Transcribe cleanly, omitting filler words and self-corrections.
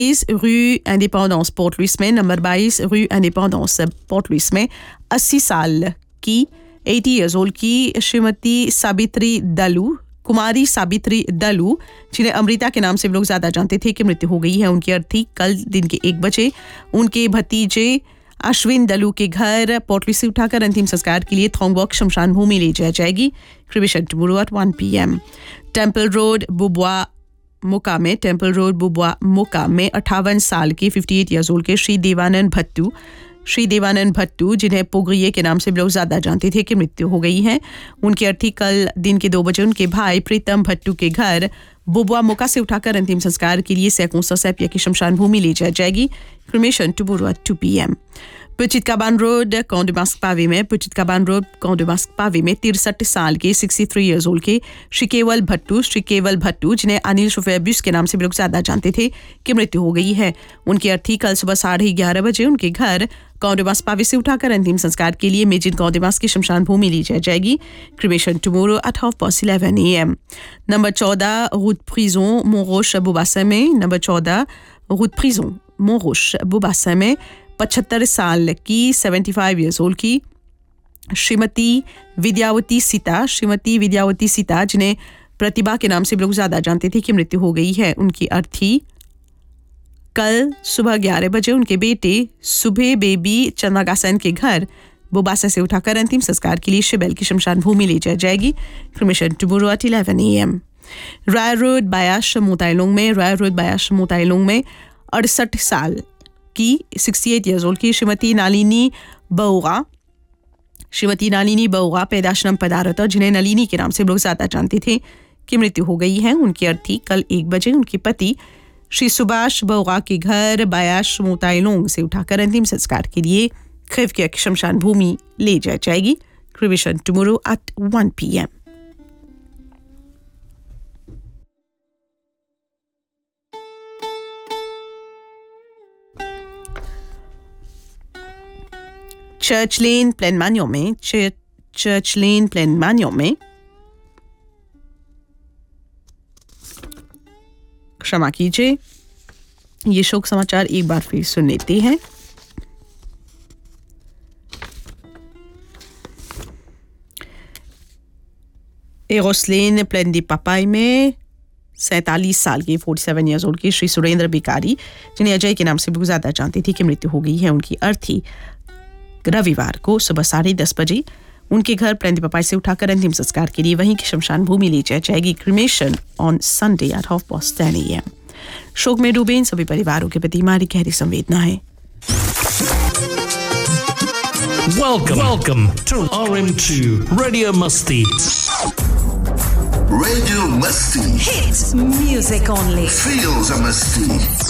22 rue Indépendance Port-Louis में, number 22 rue Indépendance Port-Louis में 80 साल की 80 years old की श्रीमती साबित्री दलू, कुमारी साबित्री दलू, जिन्हें अमृता के नाम से लोग ज़्यादा जानते थे, कि मृत्यु हो गई है। उनकी अर्थी कल दिन के 1 बजे उनके भतीजे अश्विन दलू के घर पोर्टली से उठाकर अंतिम संस्कार के लिए थोंगबॉक शमशान भूमि ले जाया जाएगी। Cremation tomorrow at 1 PM। Temple road बुबवा मुका में, टेम्पल रोड बुबवा मुका में 58 साल के 58 years old के श्री देवानंद भट्टू, जिन्हें पोगरिये के नाम से लोग ज़्यादा जानते थे, कि मृत्यु हो गई है। उनकी अर्थी कल दिन के 2 बजे उनके भाई प्रीतम भट्टू के घर बुबवा मुका से उठाकर अंतिम संस्कार के लिए सैकों सैपिया की शमशान भूमि ले जाई जाएगी। Cremation tomorrow at 2 PM। पुचित काबान road कौंडमास्क पावे में, पुचित काबान रोड कौंडमास्क पावे में 63 साल के 63 years old के श्री केवल भट्टू, जिन्हें अनिल शुफेबिस के नाम से लोग ज़्यादा जानते थे, कि मृत्यु हो गई है। उनकी अर्थी कल सुबह 11:30 बजे उनके घर कौंडमास्क पावे से उठाकर अंतिम संस्कार के लिए मेजिन कौंडमास्क की शमशान भूमि ली जाएगी। Cremation tomorrow at 11:30 AM। Number 14 root प्रिजों मोरोश बुबासा में, नंबर 14 रूट प्रिजों मोरोश बुबासा में 75 साल की 75 years old की श्रीमती विद्यावती सीता, जिन्हें प्रतिभा के नाम से लोग ज़्यादा जानते थे, कि मृत्यु हो गई है। उनकी अर्थी कल सुबह 11 बजे उनके बेटे सुबह बेबी चंदागासन के घर बुबासा से उठाकर अंतिम संस्कार के लिए शिबेल की शमशान भूमि ले जाई जाएगी। Cremation tomorrow at 11 AM। Rai road बायाश मोताइलोंग में 68 साल की 68 years old की श्रीमती नालिनी बउगा पैदाशनम पदारत, जिन्हें नलिनी के नाम से लोग ज़्यादा जानते थे, कि मृत्यु हो गई है। उनकी अर्थी कल 1 बजे उनके पति श्री सुभाष बउगा के घर बायाश मोताइलोंग से उठाकर अंतिम संस्कार के लिए खैफकिया की शमशान भूमि ले जाई जाएगी। Cremation tomorrow at 1 PM। Church lane plane मैन्यो में क्षमा कीजिए, ये शोक समाचार एक बार फिर सुन लेते हैं। एरोसलेन प्लेन दी पापाई में 47 साल के 47 years old के श्री सुरेंद्र बिकारी, जिन्हें अजय के नाम से बहुत ज़्यादा जानते थे, कि मृत्यु हो गई है। उनकी अर्थी रविवार को सुबह 10:30 बजे उनके घर प्लेन पपाई से उठाकर अंतिम संस्कार के लिए वहीं की शमशान भूमि ले जाई जाएगी। Cremation on Sunday eight 10:30 AM। शोक में डूबे इन सभी परिवारों के प्रति हमारी गहरी संवेदना है। Welcome to RM2 Radio Musti. Radio Musti. Hits music only. Feels a Musti.